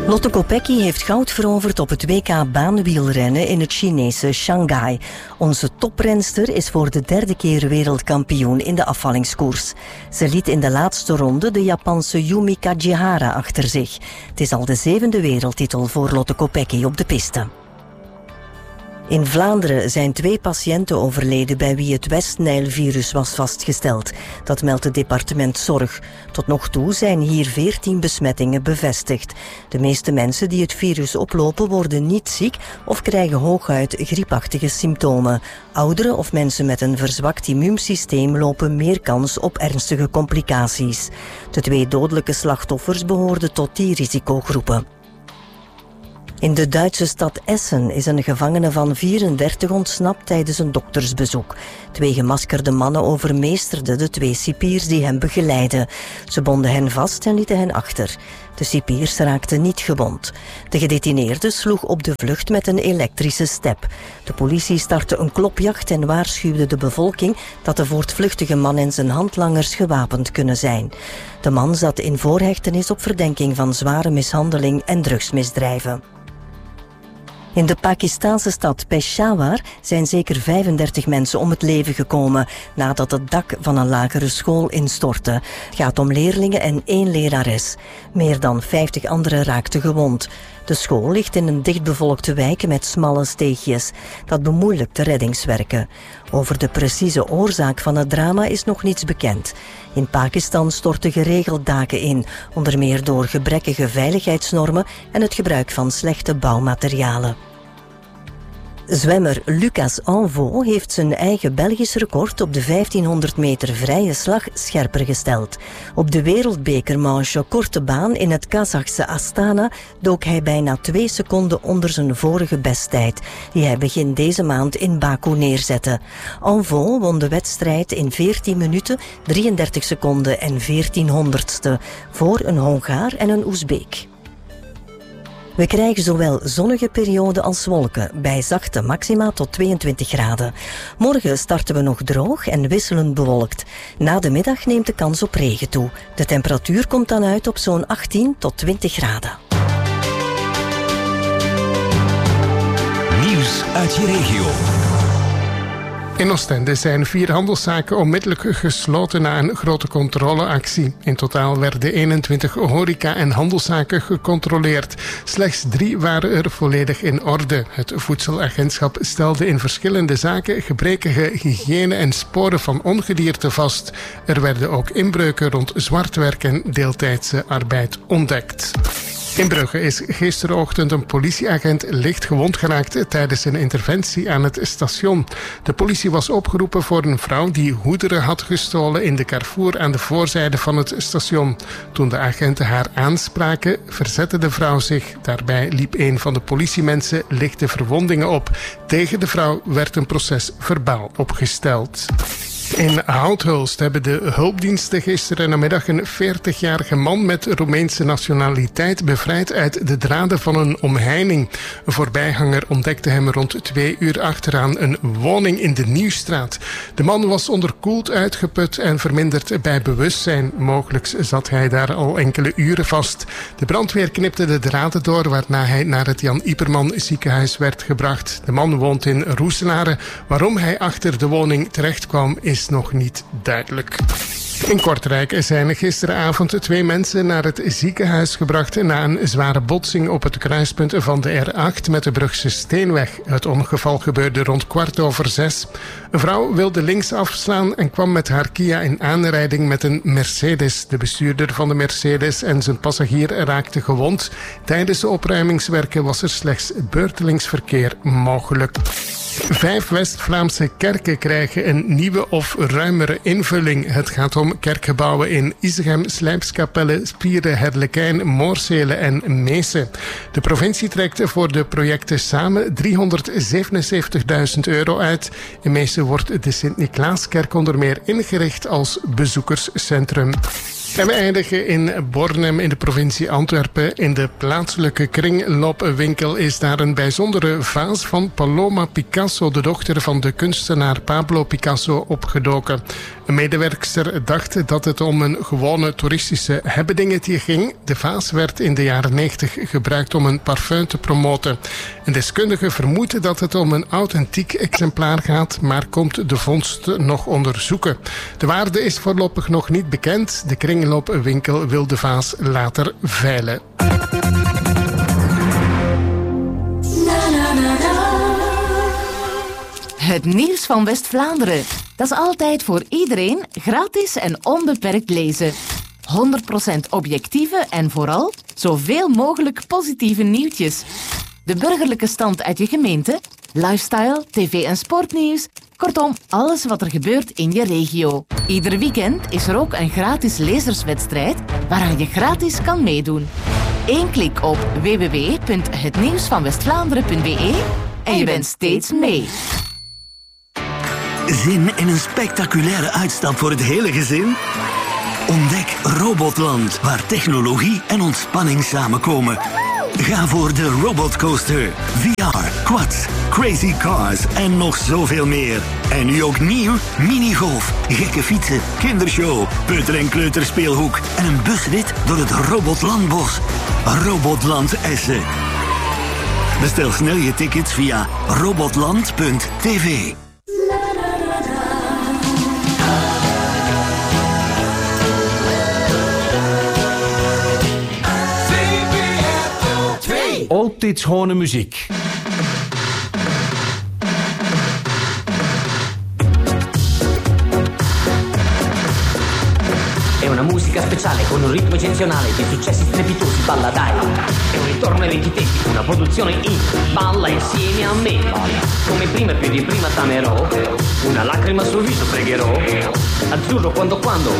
Lotte Kopecky heeft goud veroverd op het WK baanwielrennen in het Chinese Shanghai. Onze toprenster is voor de 3e keer wereldkampioen in de afvallingskoers. Ze liet in de laatste ronde de Japanse Yumi Kajihara achter zich. Het is al de 7e wereldtitel voor Lotte Kopecky op de piste. In Vlaanderen zijn 2 patiënten overleden bij wie het West-Nijl-virus was vastgesteld. Dat meldt het departement Zorg. Tot nog toe zijn hier 14 besmettingen bevestigd. De meeste mensen die het virus oplopen worden niet ziek of krijgen hooguit griepachtige symptomen. Ouderen of mensen met een verzwakt immuunsysteem lopen meer kans op ernstige complicaties. De 2 dodelijke slachtoffers behoorden tot die risicogroepen. In de Duitse stad Essen is een gevangene van 34 ontsnapt tijdens een doktersbezoek. 2 gemaskerde mannen overmeesterden de 2 cipiers die hem begeleidden. Ze bonden hen vast en lieten hen achter. De cipiers raakten niet gewond. De gedetineerde sloeg op de vlucht met een elektrische step. De politie startte een klopjacht en waarschuwde de bevolking dat de voortvluchtige man en zijn handlangers gewapend kunnen zijn. De man zat in voorhechtenis op verdenking van zware mishandeling en drugsmisdrijven. In de Pakistaanse stad Peshawar zijn zeker 35 mensen om het leven gekomen nadat het dak van een lagere school instortte. Het gaat om leerlingen en 1 lerares. Meer dan 50 anderen raakten gewond. De school ligt in een dichtbevolkte wijk met smalle steegjes. Dat bemoeilijkt de reddingswerken. Over de precieze oorzaak van het drama is nog niets bekend. In Pakistan storten geregeld daken in, onder meer door gebrekkige veiligheidsnormen en het gebruik van slechte bouwmaterialen. Zwemmer Lucas Anvo heeft zijn eigen Belgisch record op de 1500 meter vrije slag scherper gesteld. Op de wereldbekermanche korte baan in het Kazachse Astana dook hij bijna 2 seconden onder zijn vorige besttijd, die hij begin deze maand in Baku neerzette. Anvo won de wedstrijd in 14 minuten, 33 seconden en 1400ste voor een Hongaar en een Oezbeek. We krijgen zowel zonnige perioden als wolken, bij zachte maxima tot 22 graden. Morgen starten we nog droog en wisselend bewolkt. Na de middag neemt de kans op regen toe. De temperatuur komt dan uit op zo'n 18 tot 20 graden. Nieuws uit je regio. In Oostende zijn 4 handelszaken onmiddellijk gesloten na een grote controleactie. In totaal werden 21 horeca- en handelszaken gecontroleerd. Slechts 3 waren er volledig in orde. Het voedselagentschap stelde in verschillende zaken gebrekkige hygiëne en sporen van ongedierte vast. Er werden ook inbreuken rond zwartwerk en deeltijdse arbeid ontdekt. In Brugge is gisterochtend een politieagent licht gewond geraakt tijdens een interventie aan het station. De politie was opgeroepen voor een vrouw die goederen had gestolen in de Carrefour aan de voorzijde van het station. Toen de agenten haar aanspraken, verzette de vrouw zich. Daarbij liep een van de politiemensen lichte verwondingen op. Tegen de vrouw werd een proces verbaal opgesteld. In Houthulst hebben de hulpdiensten gisteren namiddag een 40-jarige man met Roemeense nationaliteit bevrijd uit de draden van een omheining. Een voorbijganger ontdekte hem rond 2 uur achteraan een woning in de Nieuwstraat. De man was onderkoeld, uitgeput en verminderd bij bewustzijn. Mogelijk zat hij daar al enkele uren vast. De brandweer knipte de draden door, waarna hij naar het Jan Iperman ziekenhuis werd gebracht. De man woont in Roeselare. Waarom hij achter de woning terecht kwam is nog niet duidelijk. In Kortrijk zijn gisteravond 2 mensen naar het ziekenhuis gebracht na een zware botsing op het kruispunt van de R8 met de Brugse Steenweg. Het ongeval gebeurde rond 6:15. Een vrouw wilde links afslaan en kwam met haar Kia in aanrijding met een Mercedes. De bestuurder van de Mercedes en zijn passagier raakten gewond. Tijdens de opruimingswerken was er slechts beurtelings verkeer mogelijk. 5 West-Vlaamse kerken krijgen een nieuwe of ruimere invulling. Het gaat om kerkgebouwen in Isegem, Slijpskapelle, Spieren, Herlekijn, Moorsele en Meese. De provincie trekt voor de projecten samen €377.000 uit. In Meese wordt de Sint-Niklaaskerk onder meer ingericht als bezoekerscentrum. En we eindigen in Bornem in de provincie Antwerpen. In de plaatselijke kringloopwinkel is daar een bijzondere vaas van Paloma Picasso, de dochter van de kunstenaar Pablo Picasso, opgedoken. Een medewerkster dacht dat het om een gewone toeristische hebbedingetje ging. De vaas werd in de jaren 90 gebruikt om een parfum te promoten. Een deskundige vermoedt dat het om een authentiek exemplaar gaat, maar komt de vondst nog onderzoeken. De waarde is voorlopig nog niet bekend. De kringloopwinkel wil de vaas later veilen. Het nieuws van West-Vlaanderen. Dat is altijd voor iedereen gratis en onbeperkt lezen. 100% objectieve en vooral zoveel mogelijk positieve nieuwtjes. De burgerlijke stand uit je gemeente, lifestyle, tv- en sportnieuws. Kortom, alles wat er gebeurt in je regio. Ieder weekend is er ook een gratis lezerswedstrijd waaraan je gratis kan meedoen. 1 klik op www.hetnieuwsvanwestvlaanderen.be en je bent steeds mee. Zin in een spectaculaire uitstap voor het hele gezin? Ontdek Robotland, waar technologie en ontspanning samenkomen. Ga voor de Robotcoaster, VR, quads, crazy cars en nog zoveel meer. En nu ook nieuw, minigolf, gekke fietsen, kindershow, peuter- en kleuterspeelhoek en een busrit door het Robotlandbos. Robotland Essen. Bestel snel je tickets via robotland.tv. Altijd schone muziek. È una musica speciale con un ritmo eccezionale di successi strepitosi, balla dai. È un ritorno ai vecchi tempi, una produzione in balla insieme a me. Come prima e più di prima t'amerò, una lacrima sul viso pregherò. Azzurro quando